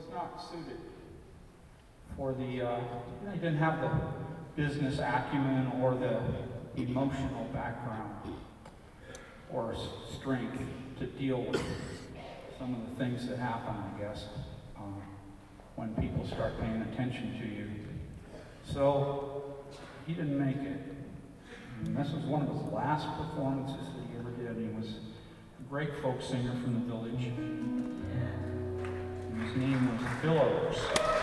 was not suited for the, he didn't have the business acumen or the emotional background or strength to deal with some of the things that happen, I guess, when people start paying attention to you. So he didn't make it. And this was one of his last performances that he ever did. He was a great folk singer from the village. And his name was Bill Oakes.